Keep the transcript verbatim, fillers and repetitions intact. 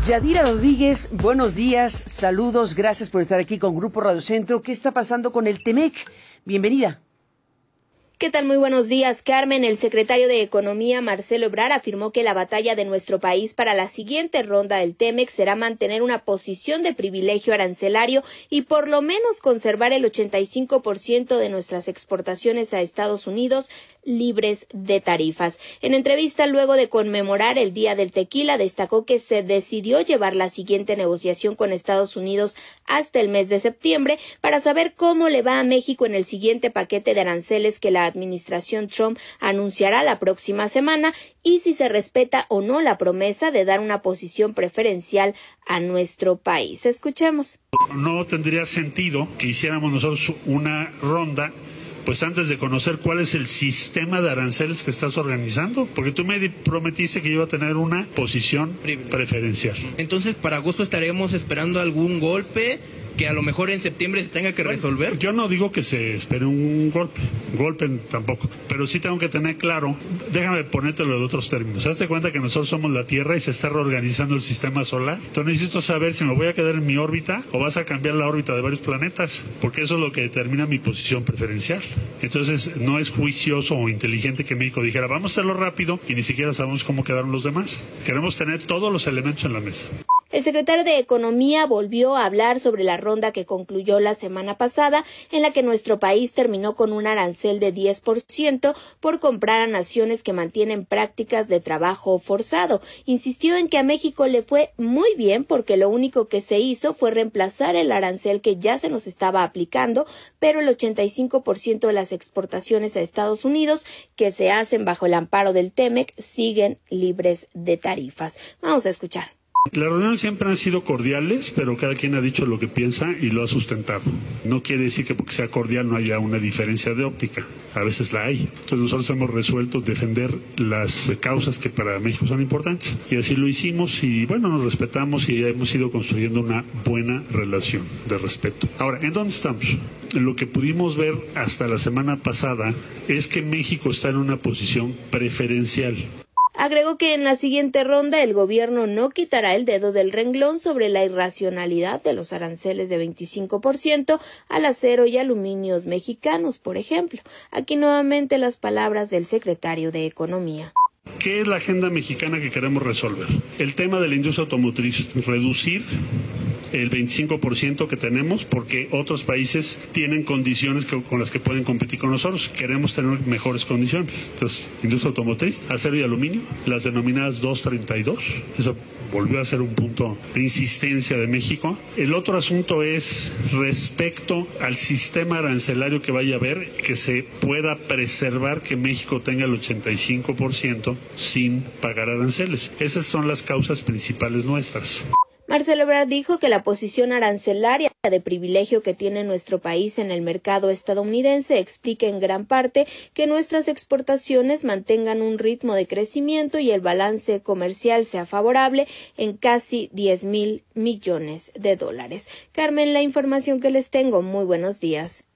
Yadira Rodríguez, buenos días, saludos, gracias por estar aquí con Grupo Radio Centro. ¿Qué está pasando con el Temec? Bienvenida. ¿Qué tal? Muy buenos días, Carmen. El secretario de Economía, Marcelo Ebrard, afirmó que la batalla de nuestro país para la siguiente ronda del Temec será mantener una posición de privilegio arancelario y por lo menos conservar el ochenta y cinco por ciento de nuestras exportaciones a Estados Unidos libres de tarifas. En entrevista luego de conmemorar el Día del Tequila, destacó que se decidió llevar la siguiente negociación con Estados Unidos hasta el mes de septiembre para saber cómo le va a México en el siguiente paquete de aranceles que la administración Trump anunciará la próxima semana y si se respeta o no la promesa de dar una posición preferencial a nuestro país. Escuchemos. No tendría sentido que hiciéramos nosotros una ronda pues antes de conocer cuál es el sistema de aranceles que estás organizando, porque tú me prometiste que yo iba a tener una posición preferencial. Entonces, para agosto estaremos esperando algún golpe que a lo mejor en septiembre se tenga que bueno, resolver. Yo no digo que se espere un golpe, golpe tampoco, pero sí tengo que tener claro, déjame ponértelo en otros términos. Hazte cuenta que nosotros somos la Tierra y se está reorganizando el sistema solar. Entonces necesito saber si me voy a quedar en mi órbita o vas a cambiar la órbita de varios planetas, porque eso es lo que determina mi posición preferencial. Entonces no es juicioso o inteligente que México dijera, vamos a hacerlo rápido y ni siquiera sabemos cómo quedaron los demás. Queremos tener todos los elementos en la mesa. El secretario de Economía volvió a hablar sobre la ronda que concluyó la semana pasada, en la que nuestro país terminó con un arancel de diez por ciento por comprar a naciones que mantienen prácticas de trabajo forzado. Insistió en que a México le fue muy bien porque lo único que se hizo fue reemplazar el arancel que ya se nos estaba aplicando, pero el ochenta y cinco por ciento de las exportaciones a Estados Unidos que se hacen bajo el amparo del Temec siguen libres de tarifas. Vamos a escuchar. Las reuniones siempre han sido cordiales, pero cada quien ha dicho lo que piensa y lo ha sustentado. No quiere decir que porque sea cordial no haya una diferencia de óptica. A veces la hay. Entonces nosotros hemos resuelto defender las causas que para México son importantes. Y así lo hicimos y bueno, nos respetamos y hemos ido construyendo una buena relación de respeto. Ahora, ¿en dónde estamos? Lo que pudimos ver hasta la semana pasada es que México está en una posición preferencial. Agregó que en la siguiente ronda el gobierno no quitará el dedo del renglón sobre la irracionalidad de los aranceles de veinticinco por ciento al acero y aluminios mexicanos, por ejemplo. Aquí nuevamente las palabras del secretario de Economía. ¿Qué es la agenda mexicana que queremos resolver? El tema de la industria automotriz, reducir el veinticinco por ciento que tenemos porque otros países tienen condiciones que, con las que pueden competir con nosotros. Queremos tener mejores condiciones. Entonces, industria automotriz, acero y aluminio, las denominadas doscientos treinta y dos. Eso volvió a ser un punto de insistencia de México. El otro asunto es respecto al sistema arancelario que vaya a haber, que se pueda preservar que México tenga el ochenta y cinco por ciento sin pagar aranceles. Esas son las causas principales nuestras. Marcelo Ebrard dijo que la posición arancelaria de privilegio que tiene nuestro país en el mercado estadounidense explica en gran parte que nuestras exportaciones mantengan un ritmo de crecimiento y el balance comercial sea favorable en casi diez mil millones de dólares. Carmen, la información que les tengo. Muy buenos días.